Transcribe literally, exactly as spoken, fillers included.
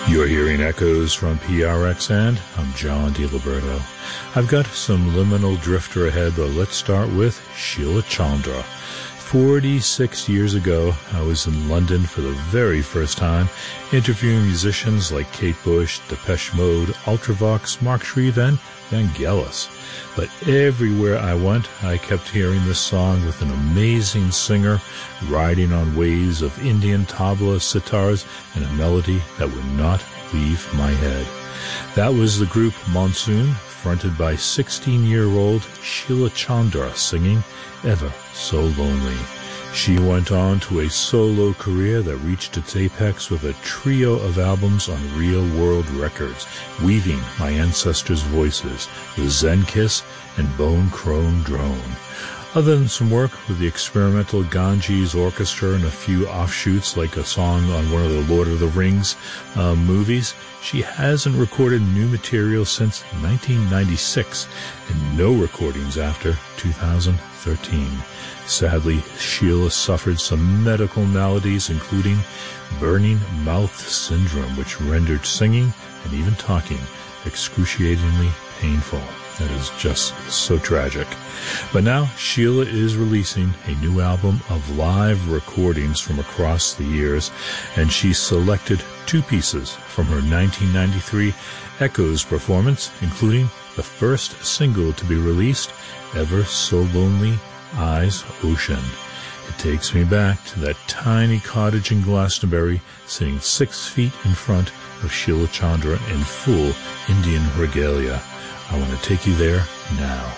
You're hearing echoes from P R X, and I'm John DiLiberto. I've got some liminal drifter ahead, but let's start with Sheila Chandra. forty-six years ago, I was in London for the very first time, interviewing musicians like Kate Bush, Depeche Mode, Ultravox, Mark Shreve, and Vangelis. But everywhere I went, I kept hearing this song with an amazing singer riding on waves of Indian tabla sitars and a melody that would not leave my head. That was the group Monsoon, fronted by sixteen-year-old Sheila Chandra, singing Ever So Lonely. She went on to a solo career that reached its apex with a trio of albums on Real World Records, weaving my ancestors' voices with Zen Kiss and Bone Crone Drone. Other than some work with the experimental Ganges Orchestra and a few offshoots like a song on one of the Lord of the Rings uh, movies, she hasn't recorded new material since nineteen ninety-six and no recordings after two thousand thirteen. Sadly, Sheila suffered some medical maladies, including burning mouth syndrome, which rendered singing and even talking excruciatingly painful. That is just so tragic. But now Sheila is releasing a new album of live recordings from across the years, and she selected two pieces from her nineteen ninety-three Echoes performance, including the first single to be released, Ever So Lonely, Eyes Ocean. It takes me back to that tiny cottage in Glastonbury, sitting six feet in front of Sheila Chandra in full Indian regalia. I want to take you there now.